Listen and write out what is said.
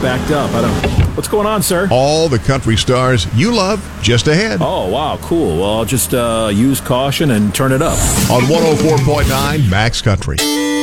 backed up. I don't. What's going on, sir? All the country stars you love just ahead. Oh, wow, cool. Well, I'll just use caution and turn it up. On 104.9 Max Country.